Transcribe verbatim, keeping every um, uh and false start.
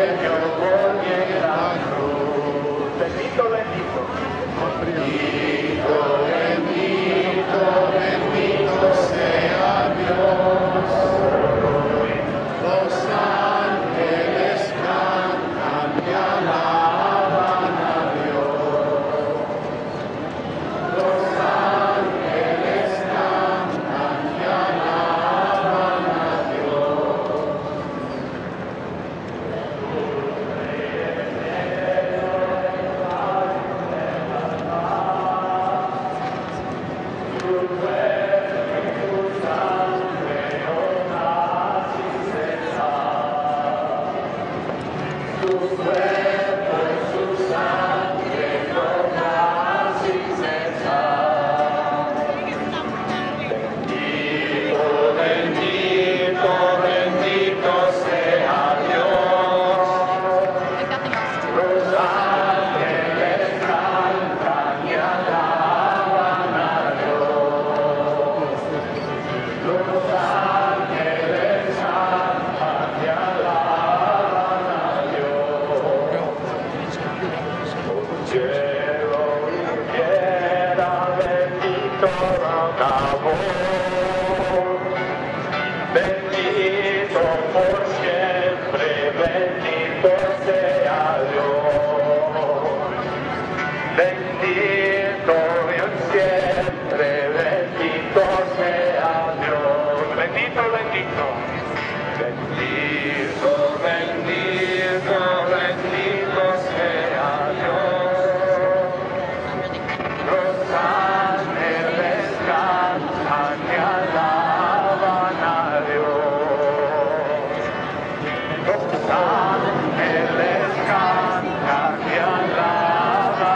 premio por la cruz. Bendito, bendito. Bendito, bendito, bendito sea Dios. Los ángeles cantan y alaban a Dios. Los ángeles cantan y alaban a Dios. Tu cuerpo y tu sangre obras sin cesar. Tu cuerpo y su sangre obras sin cesar. Bendito, bendito, bendito sea Dios. Los ángeles cantan y alaban a Dios. Los ángeles cantan y alaban a Dios. Un cielo y tierra bendito acabó. Bendito por siempre, bendito sea Dios. Bendito y siempre, bendito sea Dios. Bendito, bendito. Bendito, bendito, bendito sea Dios. Los ángeles cantan y alaban a Dios. Los